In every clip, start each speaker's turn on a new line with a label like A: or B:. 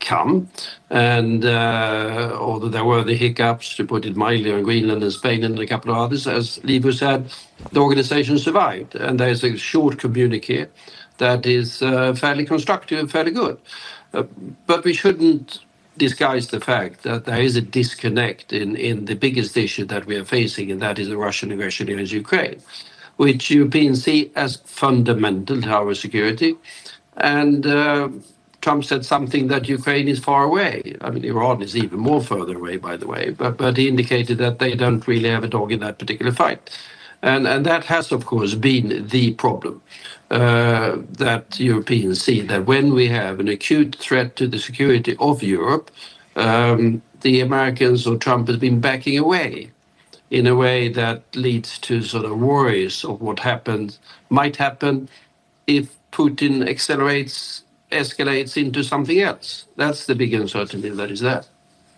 A: come. And although there were the hiccups, to put it mildly, on Greenland and Spain and a couple of others, as Livu said, the organization survived. And there's a short communique that is fairly constructive, fairly good. But we shouldn't disguise the fact that there is a disconnect in the biggest issue that we are facing, and that is the Russian aggression against Ukraine, which Europeans see as fundamental to our security. And Trump said something that Ukraine is far away. I mean, Iran is even more further away, by the way, but he indicated that they don't really have a dog in that particular fight. And that has, of course, been the problem that Europeans see, that when we have an acute threat to the security of Europe, the Americans or Trump has been backing away in a way that leads to sort of worries of what might happen if Putin escalates into something else. That's the big uncertainty that is there.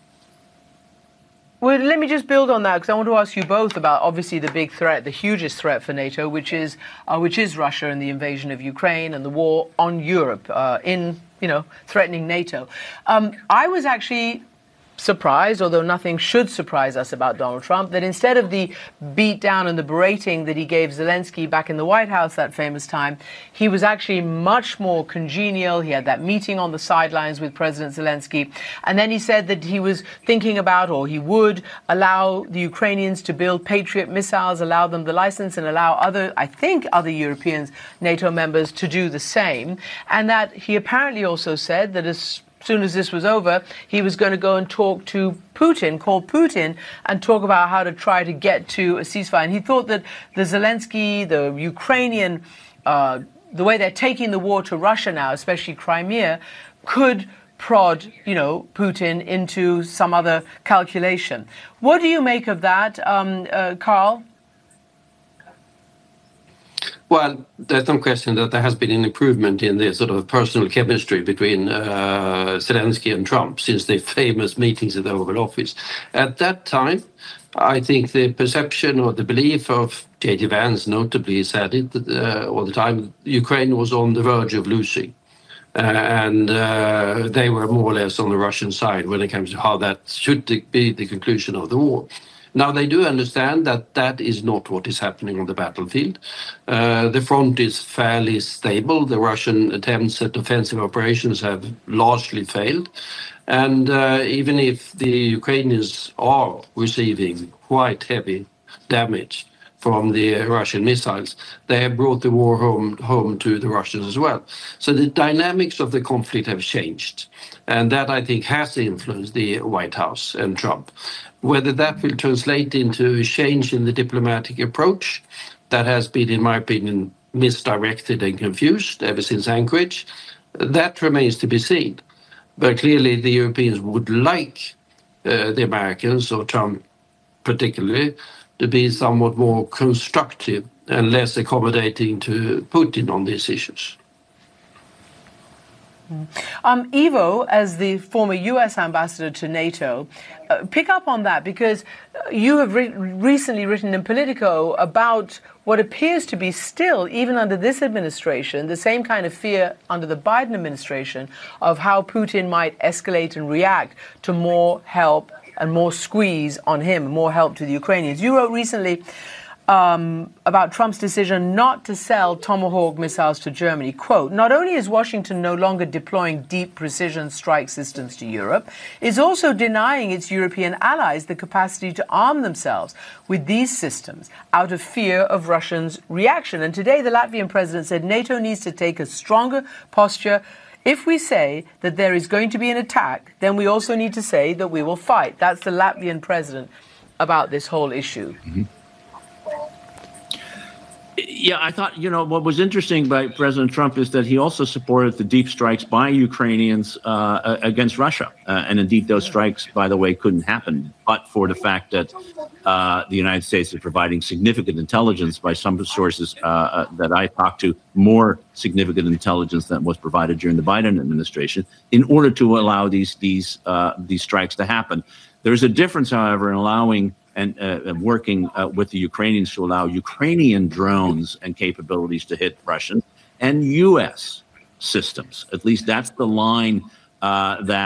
B: Well, let me just build on that, because I want to ask you both about, obviously, the big threat, the hugest threat for NATO, which is Russia and the invasion of Ukraine and the war on Europe, threatening NATO. I was actually surprised, although nothing should surprise us about Donald Trump, that instead of the beat down and the berating that he gave Zelensky back in the White House that famous time, he was actually much more congenial. He had that meeting on the sidelines with President Zelensky. And then he said that he was thinking about, or he would allow the Ukrainians to build Patriot missiles, allow them the license, and allow other European NATO members to do the same. And that he apparently also said that as soon as this was over, he was going to go and talk to call Putin, and talk about how to try to get to a ceasefire. And he thought that the Zelensky, the Ukrainian, the way they're taking the war to Russia now, especially Crimea, could prod, Putin into some other calculation. What do you make of that, Carl?
A: Well, there's no question that there has been an improvement in the sort of personal chemistry between Zelensky and Trump since the famous meetings at the Oval Office. At that time, I think the perception or the belief of J.D. Vance notably said it all the time, Ukraine was on the verge of losing. And they were more or less on the Russian side when it comes to how that should be the conclusion of the war. Now, they do understand that that is not what is happening on the battlefield. The front is fairly stable. The Russian attempts at offensive operations have largely failed. And even if the Ukrainians are receiving quite heavy damage from the Russian missiles, they have brought the war home to the Russians as well. So the dynamics of the conflict have changed. And that, I think, has influenced the White House and Trump. Whether that will translate into a change in the diplomatic approach, that has been, in my opinion, misdirected and confused ever since Anchorage, that remains to be seen. But clearly the Europeans would like the Americans, or Trump particularly, to be somewhat more constructive and less accommodating to Putin on these issues.
B: Ivo, as the former U.S. ambassador to NATO, pick up on that, because you have recently written in Politico about what appears to be still, even under this administration, the same kind of fear under the Biden administration of how Putin might escalate and react to more help and more squeeze on him, more help to the Ukrainians. You wrote recently about Trump's decision not to sell Tomahawk missiles to Germany. Quote, not only is Washington no longer deploying deep precision strike systems to Europe, it's also denying its European allies the capacity to arm themselves with these systems out of fear of Russia's reaction. And today the Latvian president said NATO needs to take a stronger posture. If we say that there is going to be an attack, then we also need to say that we will fight. That's the Latvian president about this whole issue.
C: Mm-hmm. Yeah, I thought, what was interesting by President Trump is that he also supported the deep strikes by Ukrainians against Russia. And indeed, those strikes, by the way, couldn't happen but for the fact that the United States is providing significant intelligence, by some sources that I talked to, more significant intelligence than was provided during the Biden administration, in order to allow these strikes to happen. There's a difference, however, in allowing and working with the Ukrainians to allow Ukrainian drones and capabilities to hit Russians, and U.S. systems. At least that's the line that